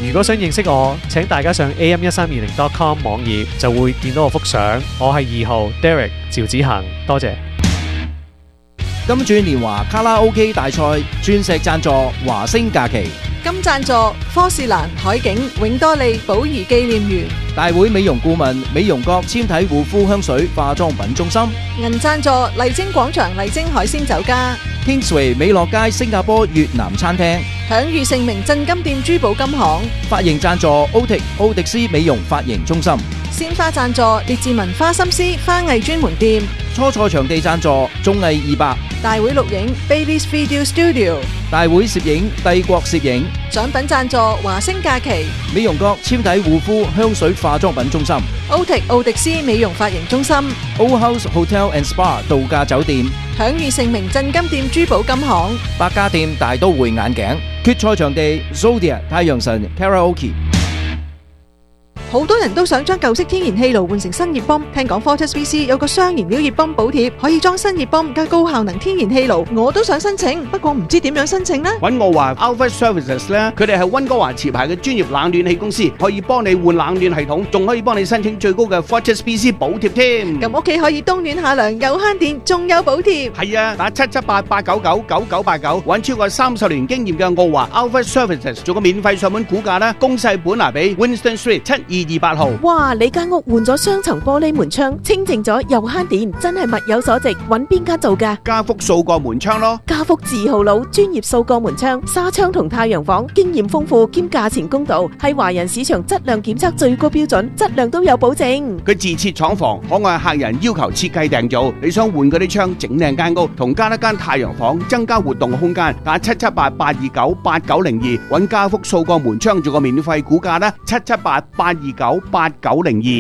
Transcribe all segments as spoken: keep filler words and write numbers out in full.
如果想認識我，請大家上 A M 一三二零 dot com 網頁就會見到我幅相。我係二號 Derek 趙子恒，多謝。 金鑽年華卡拉 OK 大賽鑽石贊助華星假期， 金贊助科士蘭海景永多利寶儀紀念園， 大會美容顧問美容閣纖體護膚香水化妝品中心， 銀贊助麗晶廣場麗晶海鮮酒家， Kingsway 美樂街新加坡越南餐廳， 享譽盛名鎮金店珠寶金行， 髮型贊助 Otic 奧迪斯美容髮型中心， 鮮花贊助列治文花心思花藝專門店， 初賽場地贊助綜藝二百， 大會錄影 Bailey's Video Studio， 大會攝影帝國攝影， 獎品贊助華星假期， 美容閣纖體護膚香水化妝品中心， Otic 奧迪斯美容髮型中心， Old House Hotel and Spa 度假酒店， 享譽盛名鎮金店珠寶金行， 百家店大都會眼鏡，決賽場地 Zodiac 太陽神 Karaoke。 好多人都想將舊式天然氣爐換成新熱泵，聽講 Fortis V C 有個雙燃料熱泵補貼，可以裝新熱泵加高效能天然氣爐，我都想申請，不過唔知點樣申請呢？ 揾我話 Alpha Services 咧，佢哋係溫哥華持牌嘅專業冷暖氣公司，可以幫你換冷暖系統，仲可以幫你申請最高嘅 Fortis V C 補貼添。 咁屋企可以冬暖夏涼，又慳電，仲有補貼。 係啊，打七七八八九九九九八九，揾超過三十年經驗嘅澳華 Alpha Services 做個免費上門估價啦，公細本拿比 Winston Street 七二二八號。 哇！你間屋換咗雙層玻璃門窗，清淨咗又慳電，真係物有所值。揾邊間做㗎？ 家福掃過門窗咯。 家福字號佬，專業掃過門窗、紗窗同太陽房，經驗豐富兼價錢公道，係華人市場質量檢測最高標準，質量都有保證。 佢自設廠房，可按客人要求設計訂造。你想換嗰啲窗整靚間屋，同加一間太陽房，增加活動空間，打七七八八二九八九零二，揾家福掃過門窗做個免費估價啦，七七八八二九八九零二。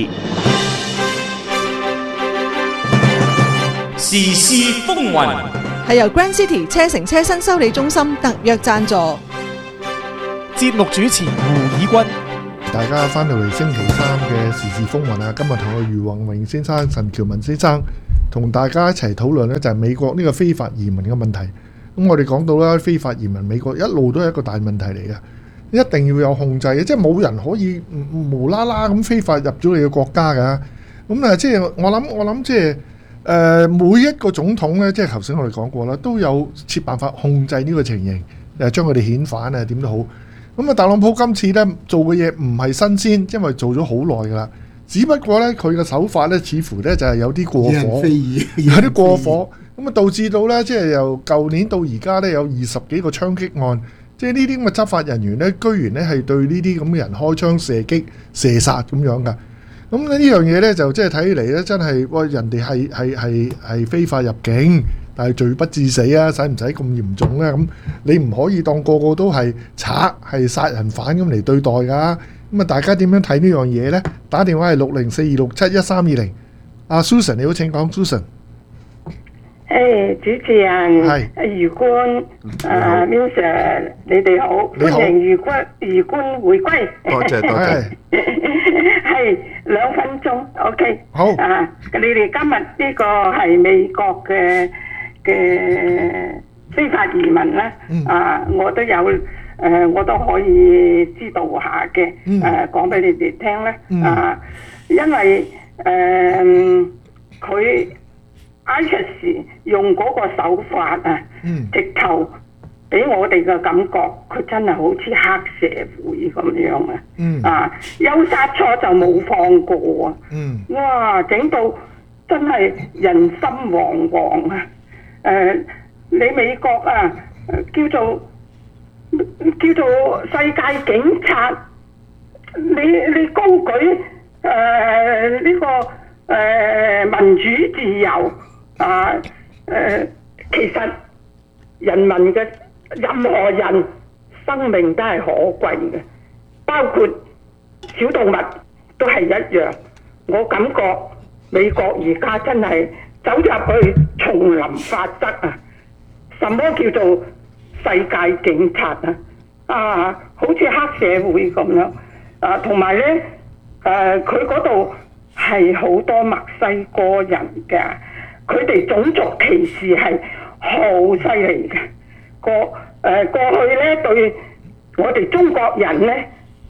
時事風雲係由 Grand City 車城車新修理中心特約贊助。 節目主持胡以軍， 大家翻到嚟星期三嘅時事風雲啊！今日同我余宏榮先生、陳喬文先生同大家一齊討論呢，就係美國呢個非法移民嘅問題。咁我哋講到啦，非法移民美國一路都係一個大問題嚟嘅。一定要有控制嘅，即係冇人可以無啦啦咁非法入咗你嘅國家㗎。咁啊，即係我諗，我諗即係誒每一個總統咧，即係頭先我哋講過啦，都有設辦法控制呢個情形，誒將佢哋遣返啊點都好。咁啊，特朗普今次咧做嘅嘢唔係新鮮，因為做咗好耐㗎啦。只不過咧佢嘅手法咧，似乎咧就係有啲過火，有啲過火，咁啊導致到咧即係由舊年到而家咧有二十幾個槍擊案。即係呢啲咁嘅執法人員咧，居然咧係對呢啲咁嘅人開槍射擊、射殺咁樣噶。咁呢樣嘢咧就即係睇起嚟咧，真係喂人哋係係係係非法入境，但係罪不至死啊！使唔使咁嚴重咧？咁你唔可以當個個都係賊、係殺人犯咁嚟對待㗎。咁啊，大家點樣睇呢樣嘢咧？打電話係六零四二六七一三二零。阿 Susan 你好，請講 Susan。 誒，主持人，係余官，誒 Mister 你哋好，歡迎余官余官回歸。 多謝多謝。 係兩分鐘 ，OK。 好。 啊，你哋今日呢個係美國嘅嘅非法移民咧，啊，我都有誒，我都可以知道下嘅，誒，講俾你哋聽咧，啊，因為誒佢。I S 用嗰個手法啊，嗯、直頭俾我哋嘅感覺，佢真係好似黑社會咁樣啊！嗯、啊，有殺錯就冇放過啊！嗯、哇，整到真係人心惶惶啊！誒、呃，你美國啊，叫做叫做世界警察，你你高舉誒呢、呃這個誒、呃、民主自由。啊，誒、呃，其實人民嘅任何人生命都係可貴嘅，包括小動物都係一樣。我感覺美國而家真係走入去叢林法則啊！什麼叫做世界警察啊？啊，好似黑社會咁樣啊，同埋咧誒，佢嗰度係好多墨西哥人嘅。佢哋種族歧視係好犀利嘅，過誒、呃、過去咧對我哋中國人咧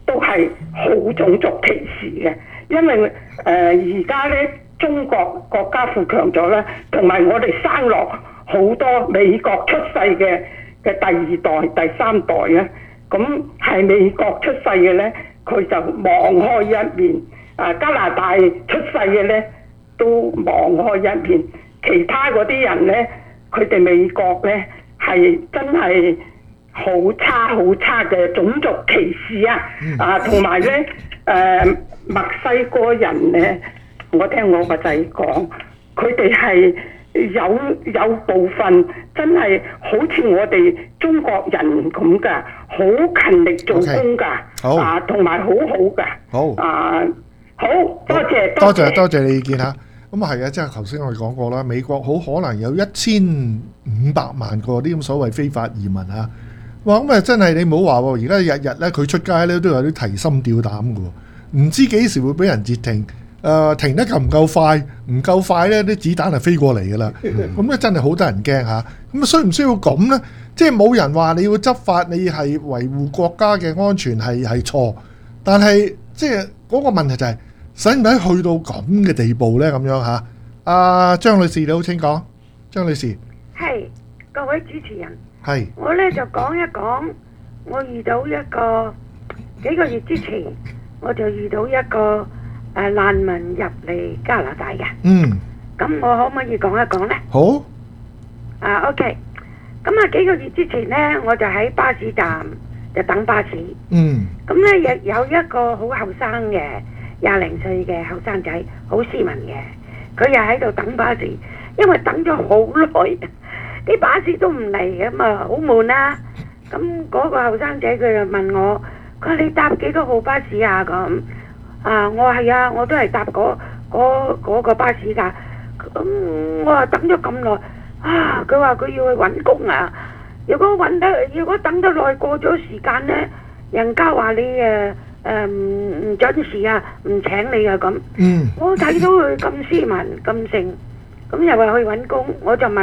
都係好種族歧視嘅，因為誒而家咧中國國家富強咗咧，同埋我哋生落好多美國出世嘅嘅第二代、第三代咧，咁係美國出世嘅咧，佢就網開一面；啊加拿大出世嘅咧都網開一面，其他嗰啲人咧，佢哋美國咧係真係好差好差嘅種族歧視啊！啊，同埋咧誒墨西哥人咧，我聽我個仔講，佢哋係有有部分真係好似我哋中國人咁噶，好勤力做工噶， Okay. 好啊，同埋好好噶， 好啊，好多謝多謝多謝你意見嚇。咁啊係啊，即係頭先我哋講過啦，美國好可能有一千五百萬個啲咁所謂非法移民啊！哇，咁啊真係你唔好話喎，而家日日咧佢出街咧都有啲提心吊膽嘅喎，唔知幾時會俾人截停。誒、呃、停得夠唔夠快？唔夠快咧，啲子彈就飛過嚟㗎啦。咁咧真係好得人驚嚇。咁啊需唔需要咁呢？即係冇人話你要執法，你係維護國家嘅安全係係錯，但係即係嗰個問題就係使唔使去到咁嘅地步呢？咁樣嚇。阿張女士你好，請講。張女士， 係各位主持人， 係我呢就講一講，我遇到一個幾個月之前，我就遇到一個誒難民入嚟加拿大嘅。 嗯， 咁我可唔可以講一講呢？ 好。 啊 OK，咁啊幾個月之前呢，我就喺巴士站就等巴士。 嗯。 咁呢亦有一個好後生嘅廿零歲嘅後生仔，好斯文嘅。佢又喺度等巴士，因為等咗好耐，啲巴士都唔嚟咁嘛，好悶啦。咁嗰個後生仔佢就問我，佢話你搭幾多號巴士啊？咁啊，我話係啊，我都係搭嗰嗰嗰個巴士㗎。咁我話等咗咁耐，啊，佢話佢要去揾工啊。如果揾得，如果等得耐過咗時間呢，人家話你誒。誒唔唔準時啊，唔請你啊咁。嗯。我睇到佢咁斯文咁盛，咁又話去揾工，我就問